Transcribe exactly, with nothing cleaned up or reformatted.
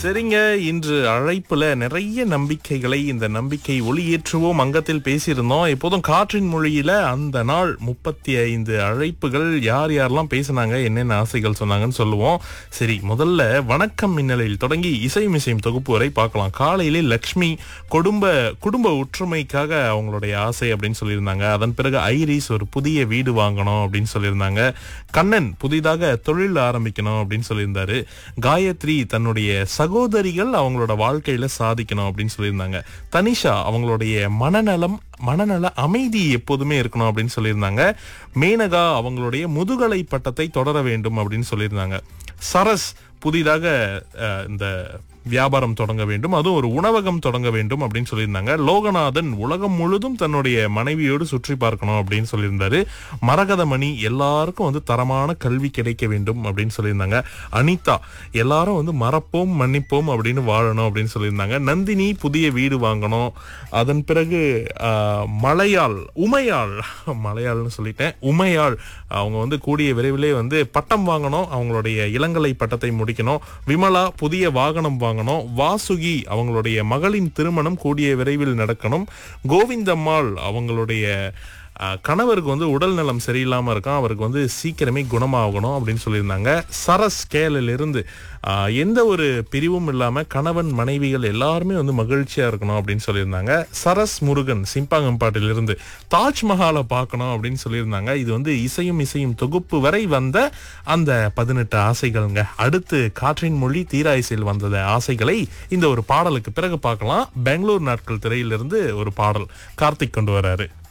சரிங்க, இன்று அழைப்புல நிறைய நம்பிக்கைகளை இந்த நம்பிக்கை ஒளியேற்றுவோம் அங்கத்தில் பேசியிருந்தோம். எப்போதும் காற்றின் மொழியில அந்த நாள் முப்பத்தி ஐந்து அழைப்புகள் யார் யாரெல்லாம் பேசினாங்க, என்னென்ன ஆசைகள் சொன்னாங்கன்னு சொல்லுவோம். சரி, முதல்ல வணக்கம் மின்னலில் தொடங்கி இசை மிசையும் தொகுப்பு வரை பார்க்கலாம். காலையிலே லக்ஷ்மி குடும்ப குடும்ப ஒற்றுமைக்காக அவங்களுடைய ஆசை அப்படின்னு சொல்லியிருந்தாங்க. அதன் பிறகு ஐரிஸ் ஒரு புதிய வீடு வாங்கணும் அப்படின்னு சொல்லியிருந்தாங்க. கண்ணன் புதிதாக தொழில் ஆரம்பிக்கணும் அப்படின்னு சொல்லியிருந்தாரு. காயத்ரி தன்னுடைய சகோதரிகள் அவங்களோட வாழ்க்கையில சாதிக்கணும் அப்படின்னு சொல்லியிருந்தாங்க. தனிஷா அவங்களுடைய மனநலம் மனநல அமைதி எப்போதுமே இருக்கணும் அப்படின்னு சொல்லியிருந்தாங்க. மேனகா அவங்களுடைய முதுகலை பட்டத்தை தொடர வேண்டும் அப்படின்னு சொல்லியிருந்தாங்க. சரஸ் புதிதாக இந்த வியாபாரம் தொடங்க வேண்டும், அதுவும் ஒரு உணவகம் தொடங்க வேண்டும் அப்படின்னு சொல்லியிருந்தாங்க. லோகநாதன் உலகம் முழுதும் தன்னுடைய மனைவியோடு சுற்றி பார்க்கணும் அப்படின்னு சொல்லியிருந்தாரு. மரகதமணி எல்லாருக்கும் வந்து தரமான கல்வி கிடைக்க வேண்டும் அப்படின்னு சொல்லியிருந்தாங்க. அனிதா எல்லாரும் வந்து மறப்போம் மன்னிப்போம் அப்படின்னு வாழணும் அப்படின்னு சொல்லியிருந்தாங்க. நந்தினி புதிய வீடு வாங்கணும். அதன் பிறகு மலையாள் உமையாள் மலையாள்னு சொல்லிட்டேன் உமையாள் அவங்க வந்து கூடிய விரைவிலே வந்து பட்டம் வாங்கணும், அவங்களுடைய இளங்கலை பட்டத்தை முடிக்கணும். விமலா புதிய வாகனம் வாங்கணும். வாசுகி அவங்களுடைய மகளின் திருமணம் கூடிய விரைவில் நடக்கணும். கோவிந்தம்மாள் அவங்களுடைய கணவருக்கு வந்து உடல் நலம் சரியில்லாம இருக்கான், அவருக்கு வந்து சீக்கிரமே குணமாகணும் அப்படின்னு சொல்லியிருந்தாங்க. சரஸ் கேலிலிருந்து எந்த ஒரு பிரிவும் இல்லாம கணவன் மனைவிகள் எல்லாருமே வந்து மகிழ்ச்சியா இருக்கணும் அப்படின்னு சொல்லியிருந்தாங்க. சரஸ் முருகன் சிம்பாங்கம்பாட்டிலிருந்து தாஜ்மஹாலை பார்க்கணும் அப்படின்னு சொல்லியிருந்தாங்க. இது வந்து இசையும் இசையும் தொகுப்பு வரை வந்த அந்த பதினெட்டு ஆசைகள்ங்க. அடுத்து காற்றின் மொழி தீரா இசையில் வந்த ஆசைகளை இந்த ஒரு பாடலுக்கு பிறகு பார்க்கலாம். பெங்களூர் நாட்கள் திரையிலிருந்து ஒரு பாடல் கார்த்திக் கொண்டு வராரு.